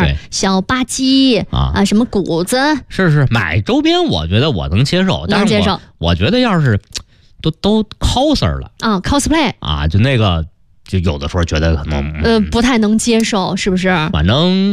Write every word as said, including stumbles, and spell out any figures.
儿，小吧唧啊啊，什么谷子， 是是，买周边我觉得我能接受，但是能接受。 我我觉得要是都都 coser 了啊 ，cosplay 啊，就那个就有的时候觉得可能呃不太能接受，是不是？ 反正。